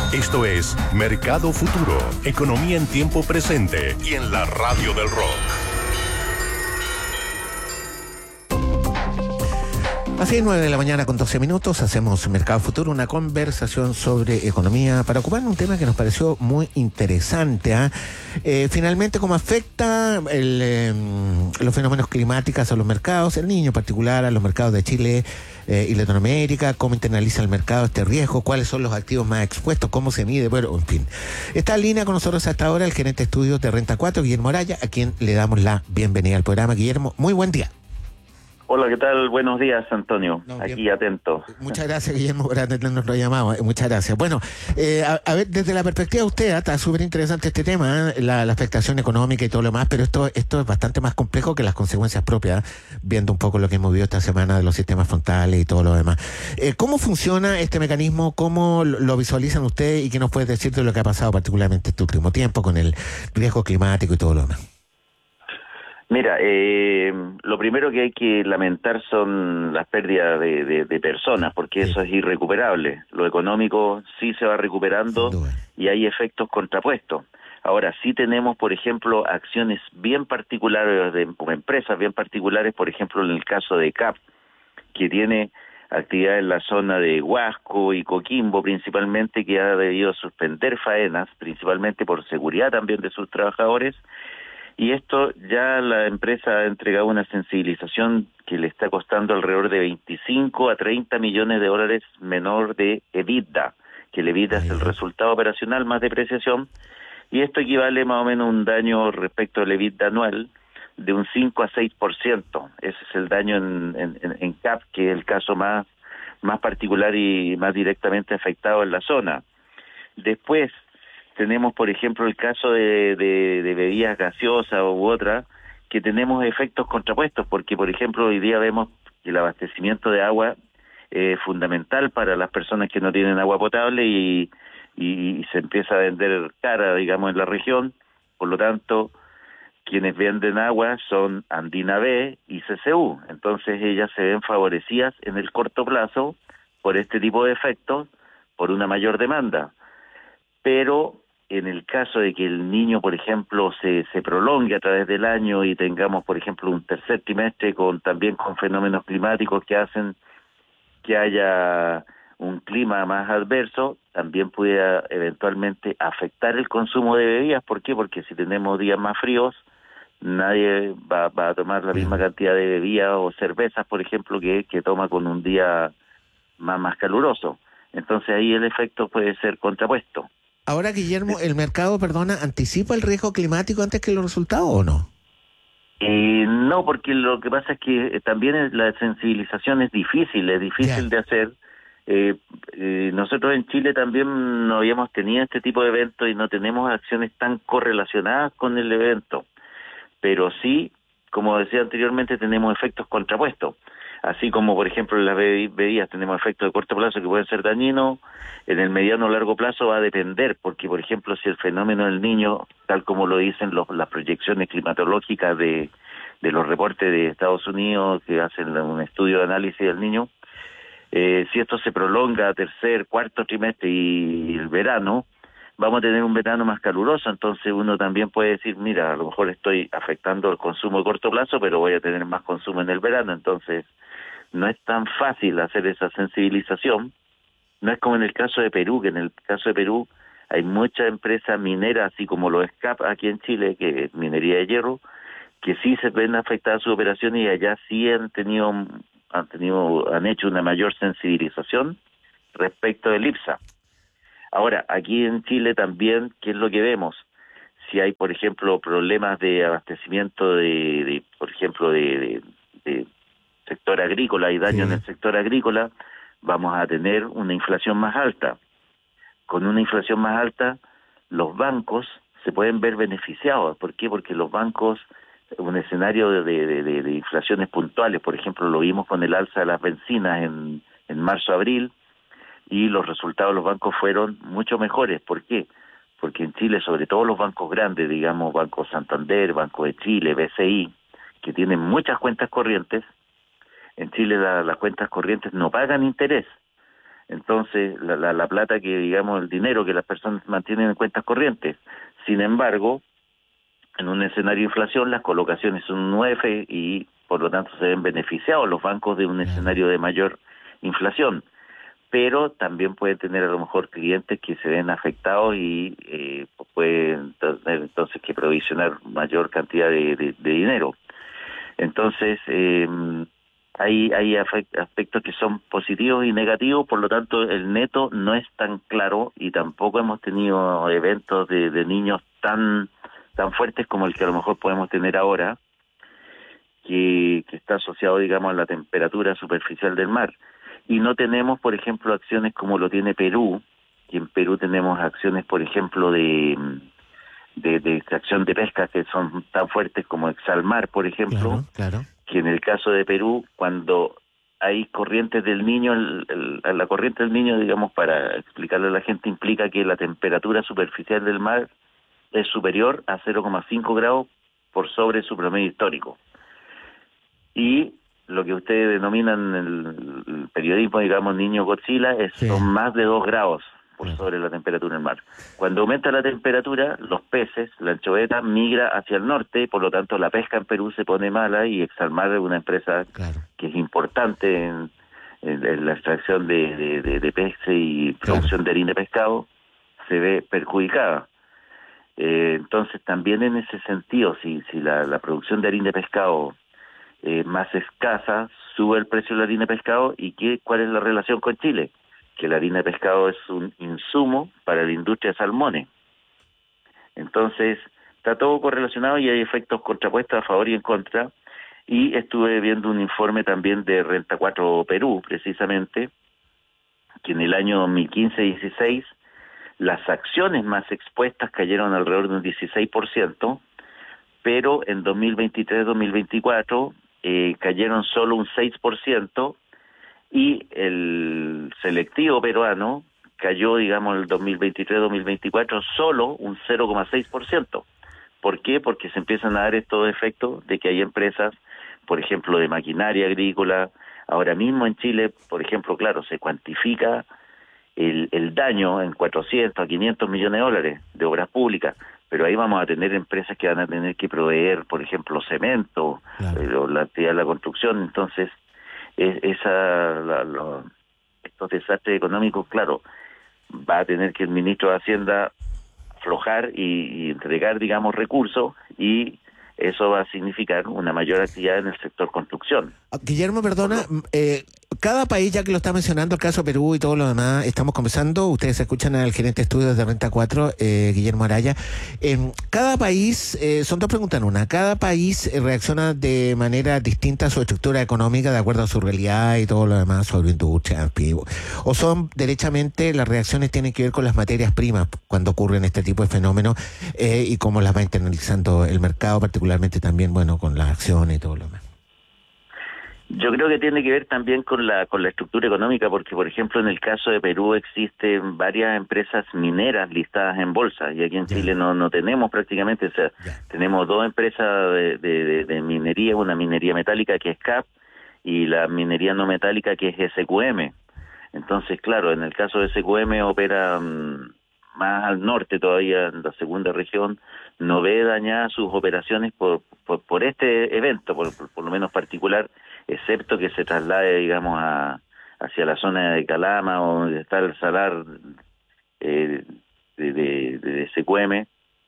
Esto es Mercado Futuro, economía en tiempo presente y en la radio del rock. Así 9 de la mañana con 12 minutos, hacemos Mercado Futuro, una conversación sobre economía para ocupar un tema que nos pareció muy interesante. Finalmente, cómo afecta los fenómenos climáticos a los mercados, el Niño en particular, a los mercados de Chile y Latinoamérica, cómo internaliza el mercado este riesgo, cuáles son los activos más expuestos, cómo se mide, bueno, en fin. Está en línea con nosotros hasta ahora el gerente de estudios de Renta 4, Guillermo Araya, a quien le damos la bienvenida al programa. Guillermo, muy buen día. Hola, ¿qué tal? Buenos días, Antonio. Aquí atento. Muchas gracias, Guillermo, por atendernos la llamada. Muchas gracias. Bueno, a ver, desde la perspectiva de usted, está súper interesante este tema, la afectación económica y todo lo demás, pero esto es bastante más complejo que las consecuencias propias, viendo un poco lo que hemos vivido esta semana de los sistemas frontales y todo lo demás. ¿Cómo funciona este mecanismo? ¿Cómo lo visualizan ustedes? ¿Y qué nos puede decir de lo que ha pasado particularmente este último tiempo con el riesgo climático y todo lo demás? Mira, lo primero que hay que lamentar son las pérdidas de personas, porque eso es irrecuperable. Lo económico sí se va recuperando y hay efectos contrapuestos. Ahora, sí tenemos, por ejemplo, acciones bien particulares de empresas bien particulares, por ejemplo, en el caso de CAP, que tiene actividad en la zona de Huasco y Coquimbo principalmente, que ha debido suspender faenas, principalmente por seguridad también de sus trabajadores. Y esto ya la empresa ha entregado una sensibilización que le está costando alrededor de 25 a 30 millones de dólares menor de EBITDA, que el EBITDA es el resultado operacional más depreciación, y esto equivale más o menos a un daño respecto al EBITDA anual de un 5 a 6%. Ese es el daño en CAP, que es el caso más particular y más directamente afectado en la zona. Después, tenemos, por ejemplo, el caso de bebidas gaseosas u otras, que tenemos efectos contrapuestos, porque, por ejemplo, hoy día vemos que el abastecimiento de agua es fundamental para las personas que no tienen agua potable y se empieza a vender cara, digamos, en la región. Por lo tanto, quienes venden agua son Andina B y CCU. Entonces, ellas se ven favorecidas en el corto plazo por este tipo de efectos, por una mayor demanda. Pero en el caso de que el niño, por ejemplo, se prolongue a través del año y tengamos, por ejemplo, un tercer trimestre también con fenómenos climáticos que hacen que haya un clima más adverso, también pudiera eventualmente afectar el consumo de bebidas. ¿Por qué? Porque si tenemos días más fríos, nadie va a tomar la misma cantidad de bebidas o cervezas, por ejemplo, que toma con un día más caluroso. Entonces ahí el efecto puede ser contrapuesto. Ahora, Guillermo, ¿el mercado, anticipa el riesgo climático antes que los resultados o no? No, porque lo que pasa es que también la sensibilización es difícil de hacer. Nosotros en Chile también no habíamos tenido este tipo de eventos y no tenemos acciones tan correlacionadas con el evento. Pero sí, como decía anteriormente, tenemos efectos contrapuestos. Así como, por ejemplo, en las bebidas tenemos efectos de corto plazo que pueden ser dañinos, en el mediano o largo plazo va a depender, porque, por ejemplo, si el fenómeno del Niño, tal como lo dicen las proyecciones climatológicas de los reportes de Estados Unidos, que hacen un estudio de análisis del Niño, si esto se prolonga a tercer, cuarto trimestre y el verano, vamos a tener un verano más caluroso. Entonces uno también puede decir, mira, a lo mejor estoy afectando el consumo de corto plazo, pero voy a tener más consumo en el verano. Entonces no es tan fácil hacer esa sensibilización. No es como en el caso de Perú, que en el caso de Perú hay muchas empresas mineras, así como los SCAP aquí en Chile, que es minería de hierro, que sí se ven afectadas sus operaciones y allá sí han hecho una mayor sensibilización respecto del IPSA. Ahora, aquí en Chile también, ¿qué es lo que vemos? Si hay, por ejemplo, problemas de abastecimiento por ejemplo, de sector agrícola y daño en el sector agrícola, vamos a tener una inflación más alta. Con una inflación más alta, los bancos se pueden ver beneficiados. ¿Por qué? Porque los bancos, un escenario de inflaciones puntuales, por ejemplo, lo vimos con el alza de las bencinas en marzo-abril, y los resultados de los bancos fueron mucho mejores. ¿Por qué? Porque en Chile, sobre todo los bancos grandes, digamos, Banco Santander, Banco de Chile, BCI, que tienen muchas cuentas corrientes, en Chile las cuentas corrientes no pagan interés. entonces la plata que, digamos, el dinero que las personas mantienen en cuentas corrientes. Sin embargo, en un escenario de inflación, las colocaciones son un UF y por lo tanto se ven beneficiados los bancos de un escenario de mayor inflación. Pero también pueden tener a lo mejor clientes que se ven afectados y pueden tener entonces que provisionar mayor cantidad de dinero. Entonces, hay aspectos que son positivos y negativos, por lo tanto el neto no es tan claro y tampoco hemos tenido eventos de niños tan fuertes como el que a lo mejor podemos tener ahora, que está asociado, digamos, a la temperatura superficial del mar. Y no tenemos, por ejemplo, acciones como lo tiene Perú, que en Perú tenemos acciones, por ejemplo, de extracción de pesca que son tan fuertes como Exalmar, por ejemplo, Claro. que en el caso de Perú, cuando hay corrientes del Niño, la corriente del Niño, digamos, para explicarle a la gente, implica que la temperatura superficial del mar es superior a 0,5 grados por sobre su promedio histórico. Y lo que ustedes denominan el periodismo, digamos, Niño Godzilla, son más de 2 grados por sobre la temperatura del mar. Cuando aumenta la temperatura, los peces, la anchoveta, migra hacia el norte, por lo tanto la pesca en Perú se pone mala y Exalmar es una empresa que es importante en la extracción de peces y producción de harina de pescado, se ve perjudicada. Entonces también en ese sentido, si la producción de harina de pescado más escasa, sube el precio de la harina de pescado. ¿Y cuál es la relación con Chile? Que la harina de pescado es un insumo para la industria de salmones. Entonces, está todo correlacionado y hay efectos contrapuestos a favor y en contra. Y estuve viendo un informe también de Renta 4 Perú, precisamente, que en el año 2015-16 las acciones más expuestas cayeron alrededor de un 16%, pero en 2023-2024 cayeron solo un 6%, y el selectivo peruano cayó, digamos, el 2023-2024 solo un 0,6%. ¿Por qué? Porque se empiezan a dar estos efectos de que hay empresas, por ejemplo, de maquinaria agrícola. Ahora mismo en Chile, por ejemplo, claro, se cuantifica el daño en 400 a 500 millones de dólares de obras públicas, pero ahí vamos a tener empresas que van a tener que proveer, por ejemplo, cemento, o la actividad de la construcción. Entonces, estos desastres económicos, claro, va a tener que el ministro de Hacienda aflojar y entregar, digamos, recursos, y eso va a significar una mayor actividad en el sector construcción. Guillermo, perdona, cada país, ya que lo está mencionando, el caso Perú y todo lo demás, estamos conversando, ustedes escuchan al gerente de estudios de Renta 4, Guillermo Araya. Cada país, son dos preguntas en una, cada país reacciona de manera distinta a su estructura económica, de acuerdo a su realidad y todo lo demás, su agroindustria, o son derechamente, las reacciones tienen que ver con las materias primas cuando ocurren este tipo de fenómenos, y cómo las va internalizando el mercado, particularmente también, bueno, con las acciones y todo lo demás. Yo creo que tiene que ver también con la estructura económica, porque, por ejemplo, en el caso de Perú existen varias empresas mineras listadas en bolsa, y aquí en Chile no tenemos prácticamente, o sea, tenemos dos empresas de minería, una minería metálica que es CAP y la minería no metálica que es SQM. Entonces, claro, en el caso de SQM opera más al norte todavía, en la segunda región, no ve dañadas sus operaciones por este evento, por lo menos particular, excepto que se traslade, digamos, hacia la zona de Calama, o donde está el salar de SQM,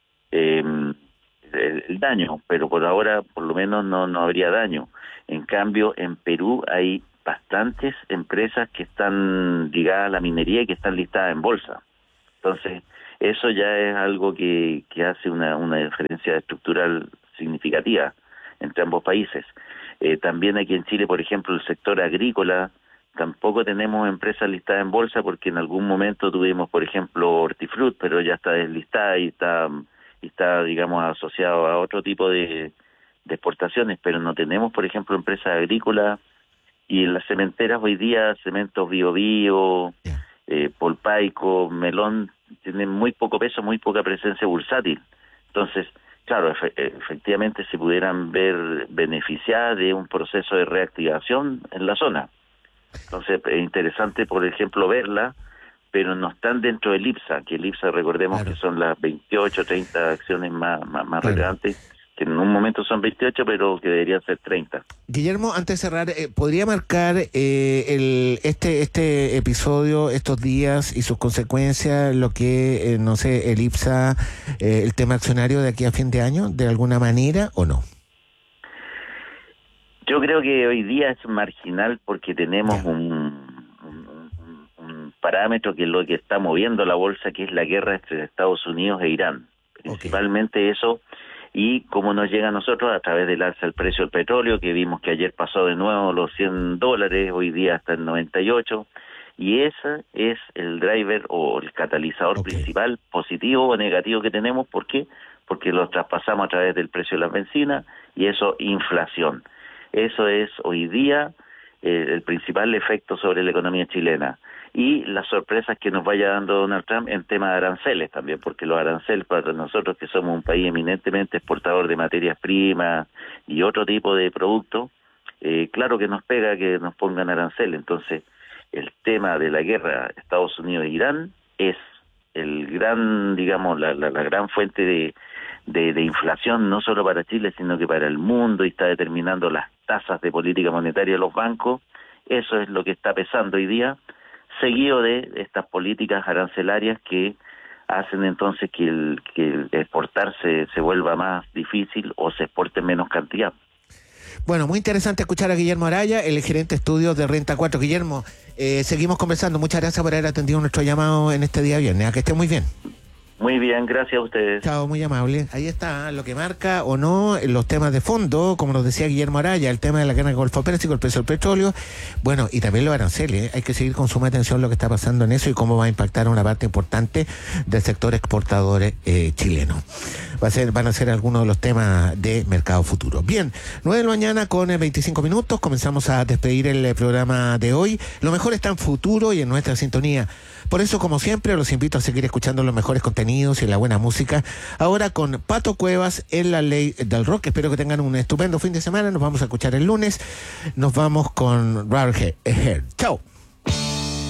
el daño, pero por ahora por lo menos no habría daño. En cambio, en Perú hay bastantes empresas que están ligadas a la minería y que están listadas en bolsa. Entonces, eso ya es algo que hace una diferencia estructural significativa entre ambos países. También aquí en Chile, por ejemplo, el sector agrícola, tampoco tenemos empresas listadas en bolsa, porque en algún momento tuvimos, por ejemplo, Hortifruti, pero ya está deslistada y está, digamos, asociado a otro tipo de exportaciones, pero no tenemos, por ejemplo, empresas agrícolas. Y en las cementeras hoy día, Cementos Bio Bio, Polpaico, Melón, tienen muy poco peso, muy poca presencia bursátil. Entonces, claro, efectivamente se pudieran ver beneficiadas de un proceso de reactivación en la zona. Entonces es interesante, por ejemplo, verla, pero no están dentro del IPSA, que el IPSA, recordemos que son las 28, 30 acciones más relevantes, que en un momento son 28, pero que deberían ser 30. Guillermo, antes de cerrar, ¿podría marcar este episodio, estos días y sus consecuencias, lo que, no sé, el IPSA, el tema accionario de aquí a fin de año, de alguna manera o no? Yo creo que hoy día es marginal porque tenemos un parámetro que es lo que está moviendo la bolsa, que es la guerra entre Estados Unidos e Irán. Principalmente eso, y cómo nos llega a nosotros a través del alza del precio del petróleo, que vimos que ayer pasó de nuevo los $100, hoy día está en 98, y ese es el driver o el catalizador principal, positivo o negativo que tenemos. ¿Por qué? Porque lo traspasamos a través del precio de las bencinas, y eso, inflación. Eso es hoy día el principal efecto sobre la economía chilena. Y las sorpresas que nos vaya dando Donald Trump en tema de aranceles también, porque los aranceles para nosotros, que somos un país eminentemente exportador de materias primas y otro tipo de productos, claro que nos pega que nos pongan aranceles. Entonces, el tema de la guerra Estados Unidos e Irán es el gran, digamos, la gran fuente de inflación, no solo para Chile, sino que para el mundo, y está determinando las tasas de política monetaria de los bancos. Eso es lo que está pesando hoy día, seguido de estas políticas arancelarias que hacen entonces que el exportar se vuelva más difícil o se exporte en menos cantidad. Bueno, muy interesante escuchar a Guillermo Araya, el gerente de estudios de Renta 4. Guillermo, seguimos conversando. Muchas gracias por haber atendido nuestro llamado en este día viernes. A que esté muy bien. Muy bien, gracias a ustedes. Chao, muy amable. Ahí está lo que marca o no los temas de fondo, como nos decía Guillermo Araya, el tema de la guerra del Golfo Pérsico, el precio del petróleo, bueno, y también los aranceles. Hay que seguir con suma atención lo que está pasando en eso y cómo va a impactar a una parte importante del sector exportador chileno. Van a ser algunos de los temas de Mercado Futuro. Bien, 9 de la mañana con 25 minutos, comenzamos a despedir el programa de hoy. Lo mejor está en Futuro y en nuestra sintonía. Por eso, como siempre, los invito a seguir escuchando los mejores contenidos y la buena música. Ahora con Pato Cuevas en La Ley del Rock. Espero que tengan un estupendo fin de semana. Nos vamos a escuchar el lunes. Nos vamos con Radiohead. Chao.